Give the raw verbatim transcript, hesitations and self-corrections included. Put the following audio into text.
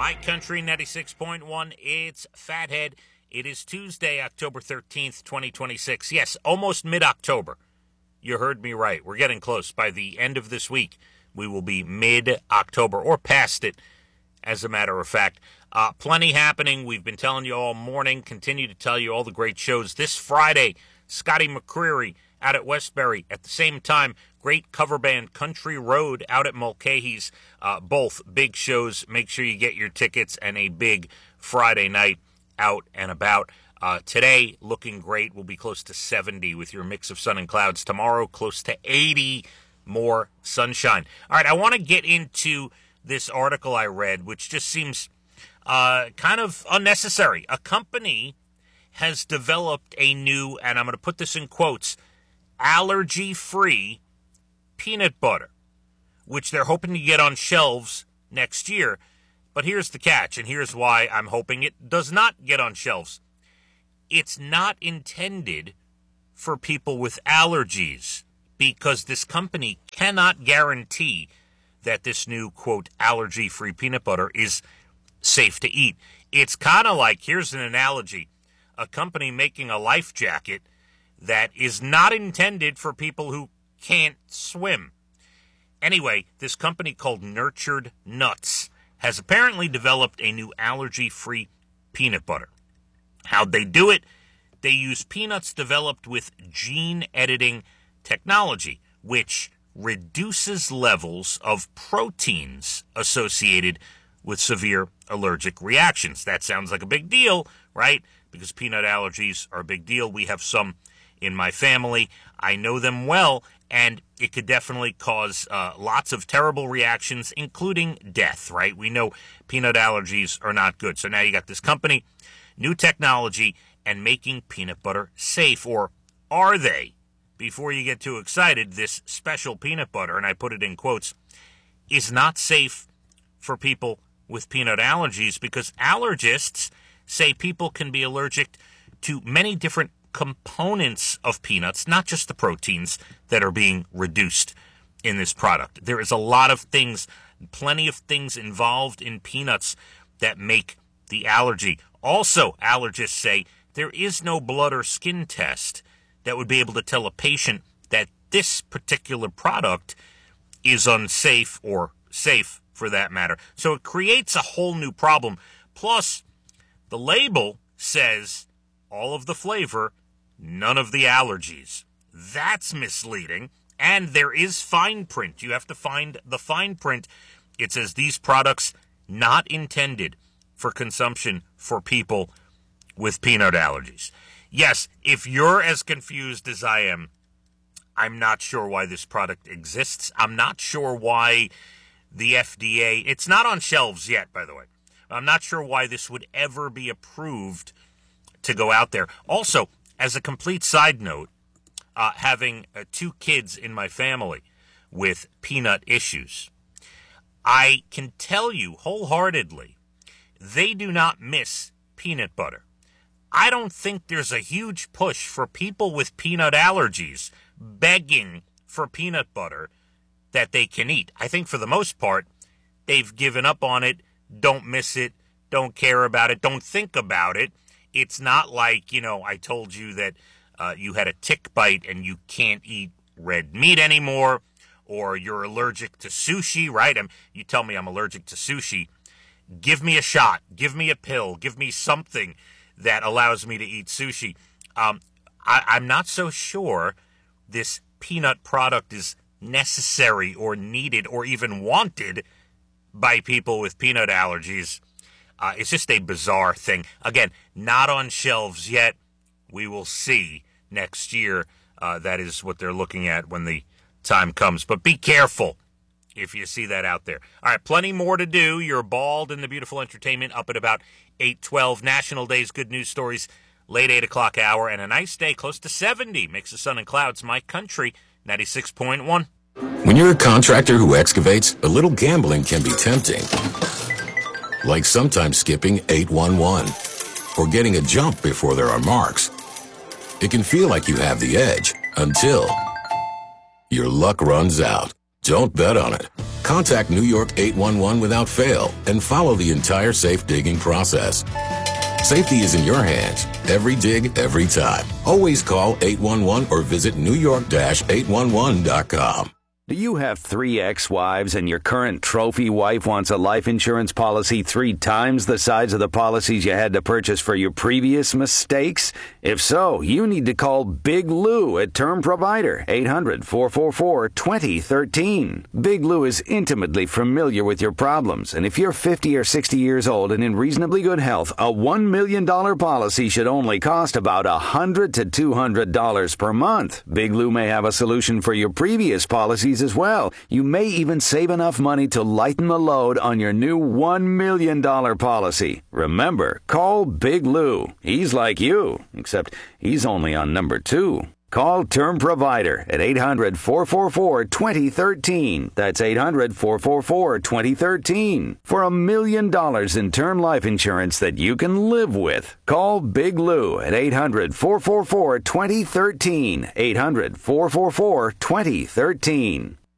My Country ninety-six point one, it's Fathead. It is Tuesday, October thirteenth, twenty twenty-six. Yes, almost mid-October. You heard me right. We're getting close. By the end of this week, we will be mid-October, or past it, as a matter of fact. Uh, plenty happening. We've been telling you all morning, continue to tell you all the great shows. This Friday, Scotty McCreery out at Westbury. At the same time, great cover band Country Road out at Mulcahy's. Uh, both big shows. Make sure you get your tickets, and a big Friday night out and about. Uh, today, looking great. We'll be close to seventy with your mix of sun and clouds. Tomorrow, close to eighty, more sunshine. All right, I want to get into this article I read, which just seems uh, kind of unnecessary. A company has developed a new, and I'm going to put this in quotes, allergy-free peanut butter, which they're hoping to get on shelves next year. But here's the catch, and here's why I'm hoping it does not get on shelves. It's not intended for people with allergies, because this company cannot guarantee that this new, quote, allergy-free peanut butter is safe to eat. It's kind of like, here's an analogy, a company making a life jacket that is not intended for people who can't swim. Anyway, this company called Nurtured Nuts has apparently developed a new allergy-free peanut butter. How'd they do it? They use peanuts developed with gene editing technology, which reduces levels of proteins associated with severe allergic reactions. That sounds like a big deal, right? Because peanut allergies are a big deal. We have some in my family. I know them well, and it could definitely cause uh, lots of terrible reactions, including death, right? We know peanut allergies are not good. So now you got this company, new technology, and making peanut butter safe. Or are they? Before you get too excited, this special peanut butter, and I put it in quotes, is not safe for people with peanut allergies, because allergists say people can be allergic to many different components of peanuts, not just the proteins that are being reduced in this product. There is a lot of things, plenty of things involved in peanuts that make the allergy. Also, allergists say there is no blood or skin test that would be able to tell a patient that this particular product is unsafe, or safe for that matter. So it creates a whole new problem. Plus, the label says all of the flavor, none of the allergies. That's misleading. And there is fine print. You have to find the fine print. It says these products not intended for consumption for people with peanut allergies. Yes, if you're as confused as I am, I'm not sure why this product exists. I'm not sure why the F D A, it's not on shelves yet, by the way. I'm not sure why this would ever be approved to go out there. Also, as a complete side note, uh, having uh, two kids in my family with peanut issues, I can tell you wholeheartedly, they do not miss peanut butter. I don't think there's a huge push for people with peanut allergies begging for peanut butter that they can eat. I think for the most part, they've given up on it, don't miss it, don't care about it, don't think about it. It's not like, you know, I told you that uh, you had a tick bite and you can't eat red meat anymore, or you're allergic to sushi, right? I'm, you tell me I'm allergic to sushi. Give me a shot, give me a pill, give me something that allows me to eat sushi. Um, I, I'm not so sure this peanut product is necessary or needed or even wanted by people with peanut allergies. Uh, it's just a bizarre thing. Again, not on shelves yet. We will see next year. Uh, that is what they're looking at when the time comes. But be careful if you see that out there. All right, plenty more to do. You're Bald in the Beautiful Entertainment up at about eight twelve. National Days, good news stories, late eight o'clock hour, and a nice day close to seventy. Mix of sun and clouds. My Country ninety-six point one. When you're a contractor who excavates, a little gambling can be tempting. Like sometimes skipping eight one one or getting a jump before there are marks. It can feel like you have the edge until your luck runs out. Don't bet on it. Contact New York eight one one without fail and follow the entire safe digging process. Safety is in your hands. Every dig, every time. Always call eight one one or visit new york dash eight one one dot com. Do you have three ex-wives and your current trophy wife wants a life insurance policy three times the size of the policies you had to purchase for your previous mistakes? If so, you need to call Big Lou at Term Provider, eight hundred, four four four, two zero one three. Big Lou is intimately familiar with your problems, and if you're fifty or sixty years old and in reasonably good health, a one million dollars policy should only cost about one hundred to two hundred dollars per month. Big Lou may have a solution for your previous policies as well. You may even save enough money to lighten the load on your new one million dollars policy. Remember, call Big Lou. He's like you, except he's only on number two. Call Term Provider at eight hundred, four four four, two zero one three. That's eight hundred, four four four, two zero one three. For a million dollars in term life insurance that you can live with. Call Big Lou at eight hundred, four four four, two zero one three. eight hundred, four four four, two zero one three.